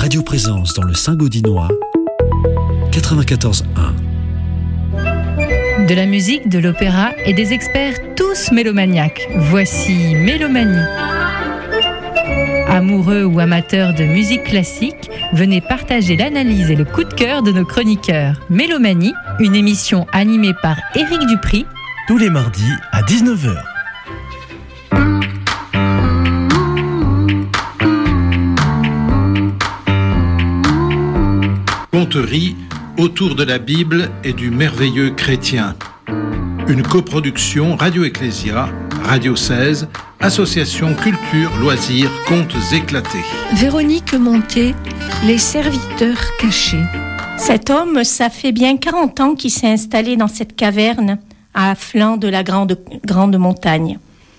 Radio Présence dans le Saint-Gaudinois, 94.1. De la musique, de l'opéra et des experts tous mélomaniaques. Voici Mélomanie. Amoureux ou amateurs de musique classique, venez partager l'analyse et le coup de cœur de nos chroniqueurs. Mélomanie, une émission animée par Éric Dupri. Tous les mardis à 19h. Conterie autour de la Bible et du merveilleux chrétien. Une coproduction Radio Ecclésia, Radio 16, Association Culture, Loisirs, Contes éclatés. Véronique Monté, Les serviteurs cachés. Cet homme, ça fait bien 40 ans qu'il s'est installé dans cette caverne à flanc de la grande montagne.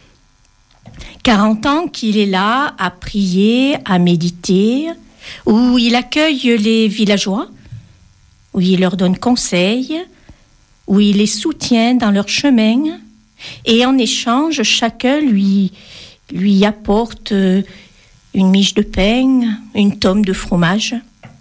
40 ans qu'il est là à prier, à méditer, où il accueille les villageois, où il leur donne conseil, où il les soutient dans leur chemin, et en échange, chacun lui apporte une miche de pain, une tome de fromage.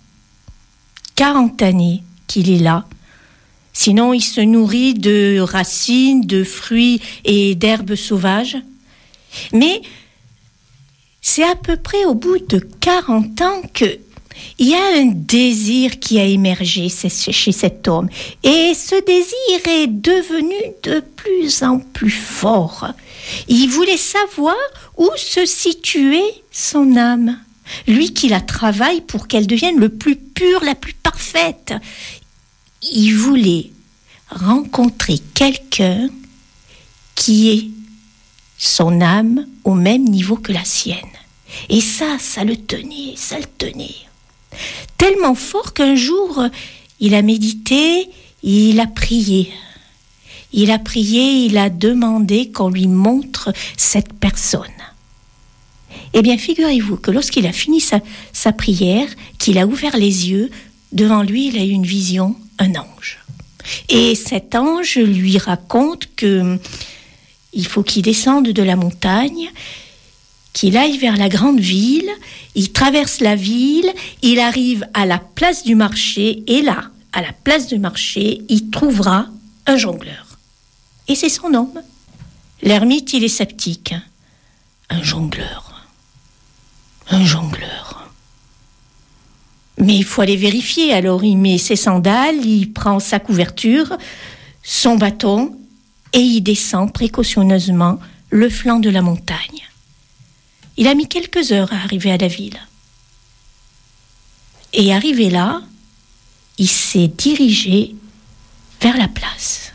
40 années qu'il est là. Sinon, il se nourrit de racines, de fruits et d'herbes sauvages. Mais c'est à peu près au bout de 40 ans qu'il y a un désir qui a émergé chez cet homme. Et ce désir est devenu de plus en plus fort. Il voulait savoir où se situait son âme. Lui qui la travaille pour qu'elle devienne le plus pure, la plus parfaite. Il voulait rencontrer quelqu'un qui ait son âme au même niveau que la sienne. Et ça le tenait. Tellement fort qu'un jour, il a médité, il a prié. Il a demandé qu'on lui montre cette personne. Eh bien, figurez-vous que lorsqu'il a fini sa prière, qu'il a ouvert les yeux, devant lui, il a eu une vision, un ange. Et cet ange lui raconte que il faut qu'il descende de la montagne, qu'il aille vers la grande ville, il traverse la ville, il arrive à la place du marché, et là, à la place du marché, il trouvera un jongleur. Et c'est son homme. L'ermite, il est sceptique. Un jongleur. Mais il faut aller vérifier. Alors il met ses sandales, il prend sa couverture, son bâton, et il descend précautionneusement le flanc de la montagne. Il a mis quelques heures à arriver à la ville. Et arrivé là, il s'est dirigé vers la place.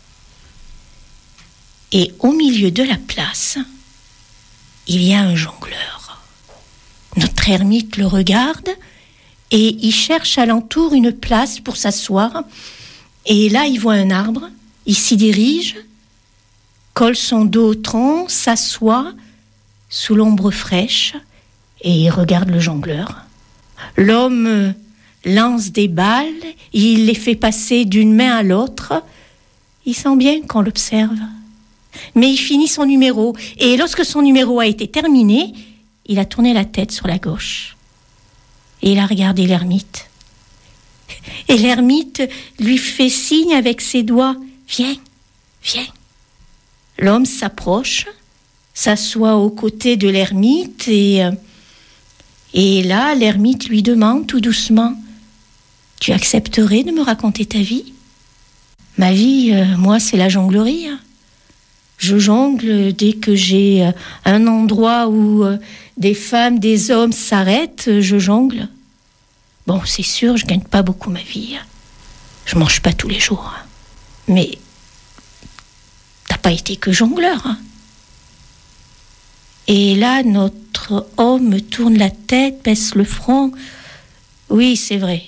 Et au milieu de la place, il y a un jongleur. Notre ermite le regarde et il cherche alentour une place pour s'asseoir. Et là, il voit un arbre, il s'y dirige, colle son dos au tronc, s'assoit sous l'ombre fraîche et il regarde le jongleur. L'homme lance des balles, il les fait passer d'une main à l'autre. Il sent bien qu'on l'observe. Mais il finit son numéro et lorsque son numéro a été terminé, il a tourné la tête sur la gauche et il a regardé l'ermite. Et l'ermite lui fait signe avec ses doigts. Viens. L'homme s'approche, s'assoit aux côtés de l'ermite et là, l'ermite lui demande tout doucement, tu accepterais de me raconter ta vie ? Ma vie, moi, c'est la jonglerie. Je jongle dès que j'ai un endroit où des femmes, des hommes s'arrêtent, je jongle. Bon, c'est sûr, je gagne pas beaucoup ma vie. Je mange pas tous les jours. Mais t'as pas été que jongleur. Et là, notre homme tourne la tête, baisse le front. Oui, c'est vrai.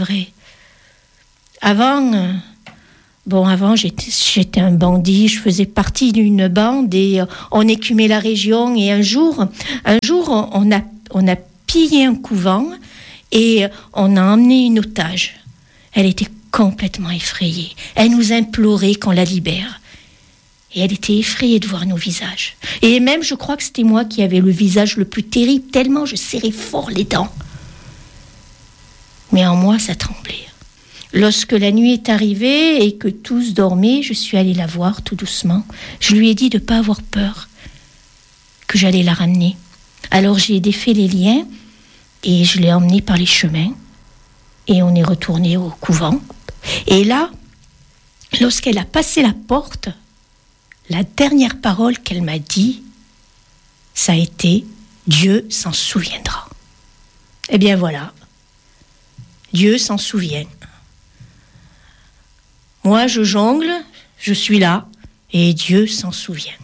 Avant, j'étais un bandit, je faisais partie d'une bande et on écumait la région. Et un jour, on a pillé un couvent et on a emmené une otage. Elle était complètement effrayée. Elle nous implorait qu'on la libère. Et elle était effrayée de voir nos visages. Et même, je crois que c'était moi qui avais le visage le plus terrible, tellement je serrais fort les dents. Mais en moi, ça tremblait. Lorsque la nuit est arrivée et que tous dormaient, je suis allée la voir tout doucement. Je lui ai dit de ne pas avoir peur, que j'allais la ramener. Alors j'ai défait les liens et je l'ai emmenée par les chemins. Et on est retourné au couvent. Et là, lorsqu'elle a passé la porte, la dernière parole qu'elle m'a dit, ça a été « Dieu s'en souviendra ». Eh bien voilà, Dieu s'en souvient. Moi, je jongle, je suis là, et Dieu s'en souvient.